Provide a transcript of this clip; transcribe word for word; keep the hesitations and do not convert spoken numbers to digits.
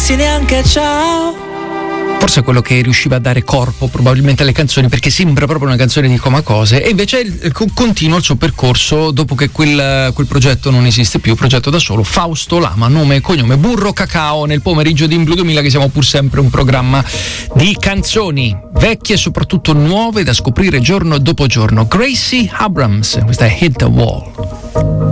dirsi neanche ciao. Forse è quello che riusciva a dare corpo probabilmente alle canzoni, perché sembra proprio una canzone di Comacose, e invece il, continua il suo percorso dopo che quel, quel progetto non esiste più, progetto da solo. Fausto Lama, nome e cognome, Burro Cacao, nel pomeriggio di In Blu duemila, che siamo pur sempre un programma di canzoni vecchie e soprattutto nuove da scoprire giorno dopo giorno. Gracie Abrams, questa è Hit the Wall.